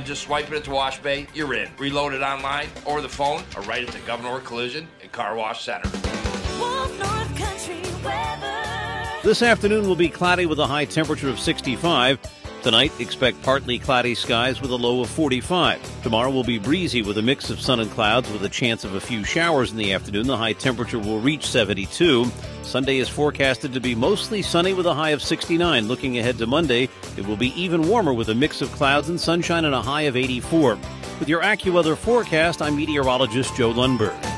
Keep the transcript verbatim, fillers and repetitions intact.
just swipe it at the wash bay, you're in. Reload it online, or the phone, or right at the Governor Collision and Car Wash Center. Wolf North Country weather. This afternoon will be cloudy with a high temperature of sixty-five. Tonight, expect partly cloudy skies with a low of forty-five. Tomorrow will be breezy with a mix of sun and clouds with a chance of a few showers in the afternoon. The high temperature will reach seventy-two. Sunday is forecasted to be mostly sunny with a high of sixty-nine. Looking ahead to Monday, it will be even warmer with a mix of clouds and sunshine and a high of eighty-four. With your AccuWeather forecast, I'm meteorologist Joe Lundberg.